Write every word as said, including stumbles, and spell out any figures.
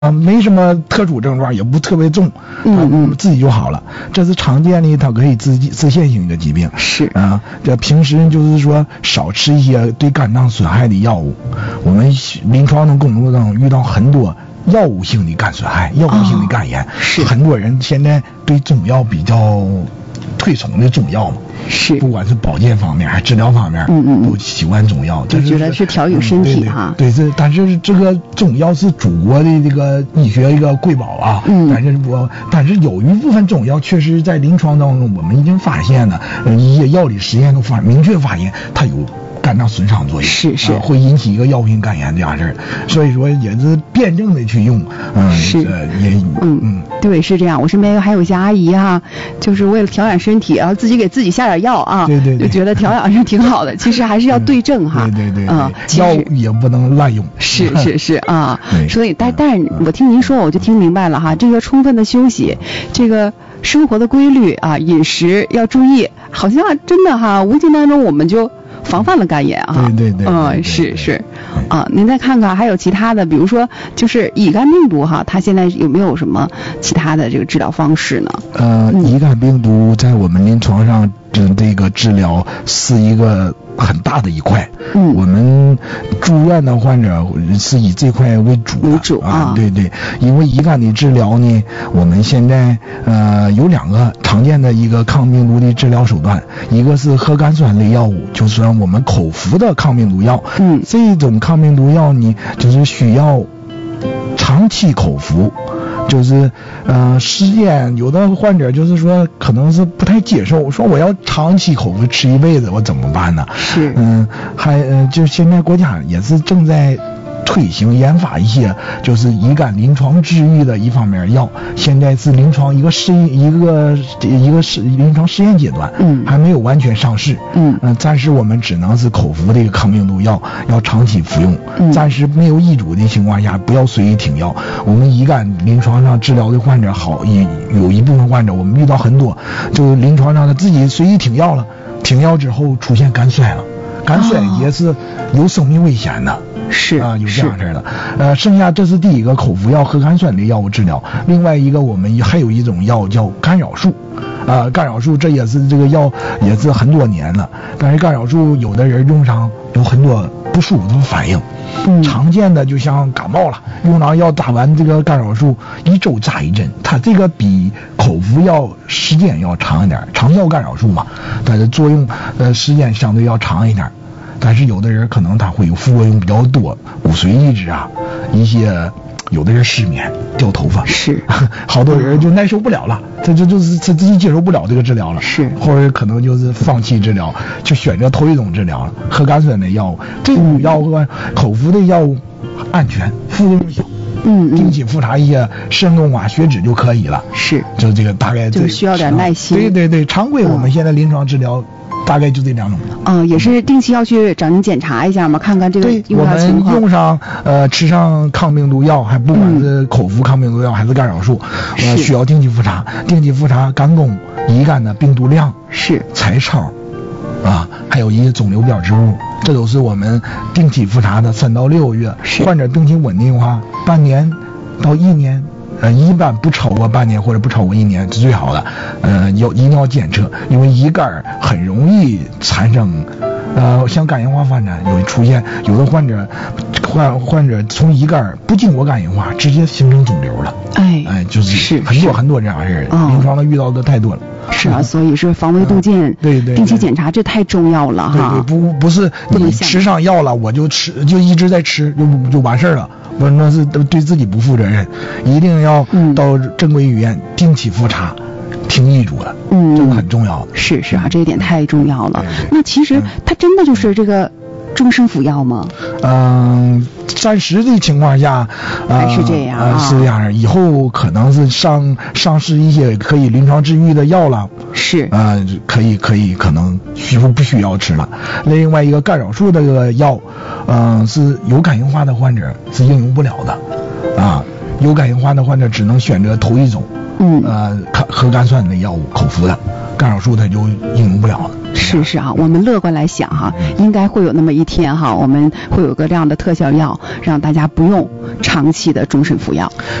啊，没什么特殊症状，也不特别重， 嗯嗯， 自己就好了。这是常见的，它可以自自限性的疾病。 是啊，这平时就是说少吃一些对肝脏损害的药物。我们临床的工作中遇到很多药物性的肝损害、药物性的肝炎， 哦、是很多人现在对中药比较推崇的中药嘛。 是， 不管是保健方面还是治疗方面， 嗯嗯， 都喜欢中药， 就觉得是调养身体哈、 嗯。对，这但是这个中药是祖国的这个医学一个瑰宝啊。 嗯。 但是我但是有一部分中药确实在临床当中，我们已经发现了，一些药理实验都发明确发现它有肝脏损伤作用， 是是、 啊，会引起一个药物性肝炎这样事儿，所以说也是辩证的去用，嗯， 是， 呃、也嗯嗯，对，是这样。我身边还有一些阿姨哈、啊，就是为了调养身体，然后自己给自己下点药啊， 对对对， 就觉得调养是挺好的，其实还是要对症哈， 嗯、对对对， 嗯， 药也不能滥用， 是是是啊，所以但嗯、 但是我听您说，我就听明白了哈，这个充分的休息，这个生活的规律啊，饮食要注意，好像真的哈，无形当中我们就防范了肝炎啊， 对对对， 嗯，是是，啊，您再看看还有其他的，比如说就是乙肝病毒哈，它现在有没有什么其他的这个治疗方式呢？ 呃，乙肝病毒在我们临床上这这个治疗是一个很大的一块， 嗯， 我们住院的患者是以这块为主的为主啊， 对对，因为乙肝的治疗呢，我们现在呃有两个常见的一个抗病毒的治疗手段，一个是核苷酸类药物，就是说我们口服的抗病毒药， 嗯， 这种抗病毒药呢，就是需要长期口服。就是呃时间有的患者就是说可能是不太接受，说我要长期口服吃一辈子我怎么办呢？ 是嗯还呃就现在国家也是正在推行研发一些就是乙肝临床治愈的一方面药，现在是临床一个试验一个一个试临床试验阶段， 嗯， 还没有完全上市， 嗯嗯、呃，暂时我们只能是口服这个抗病毒药，要长期服用， 嗯， 暂时没有医嘱的情况下不要随意停药。我们乙肝临床上治疗的患者好，也有一部分患者我们遇到很多，就临床上他自己随意停药了，停药之后出现肝衰了，肝衰也是有生命危险的。 是啊，有这样式的，呃，剩下这是第一个口服药核苷酸的药物治疗，另外一个我们还有一种药叫干扰素，啊，干扰素这也是这个药也是很多年了，但是干扰素有的人用上有很多不舒服的反应， 嗯， 常见的就像感冒了，用上药打完这个干扰素一周扎一针，它这个比口服药时间要长一点，长效干扰素嘛，但是作用呃时间相对要长一点。但是有的人可能他会有副作用比较多，骨髓移植啊，一些有的人失眠、掉头发， 是， 好多人就耐受不了了，他就就是他自己接受不了这个治疗了， 是， 或者可能就是放弃治疗，就选择头一种治疗了，核苷酸的药物，这种药物口服的药物安全，副作用小。 嗯， 定期复查一些肾功啊、血脂就可以了。 是， 就这个大概就需要点耐心。 对对对，常规我们现在临床治疗。大概就这两种。 嗯，也是定期要去找您检查一下嘛，看看这个用药情况。 我们用上呃吃上抗病毒药，还不管是口服抗病毒药还是干扰素， 嗯、 呃需要定期复查，定期复查肝功、乙肝的病毒量是彩超啊，还有一些肿瘤标志物，这都是我们定期复查的，三到六个月。患者病情稳定的话，半年到一年。呃，一般不超过半年或者不超过一年是最好的。呃，要一定要检测，因为乙肝很容易产生，呃，像肝硬化发展有出现，有的患者患患者从乙肝不经过肝硬化，直接形成肿瘤了。 哎哎，就是是很多很多这样事， 哦、 临床的遇到的太多了。 是啊，所以是防微杜渐， 对对， 定期检查这太重要了哈。 对对，不不是你吃上药了，我就吃就一直在吃就就完事儿了。不，那是对自己不负责任，一定要到正规医院定期复查，听医嘱的， 嗯， 这个很重要。 是是啊，这一点太重要了。 对对那其实它真的就是这个终身服药吗？ 嗯，暂时的情况下， 呃、还是这样啊、 呃，是这样。以后可能是上上市一些可以临床治愈的药了。 是。 呃，可以可以，可能需不需要吃了。另外一个干扰素这个药，嗯、呃，是有肝硬化的患者是应用不了的，啊，有肝硬化的患者只能选择头一种， 嗯， 呃，核苷酸的药物口服的。 干扰素它就应用不了了。 是是啊，我们乐观来想哈，应该会有那么一天哈，我们会有个这样的特效药，让大家不用长期的终身服药。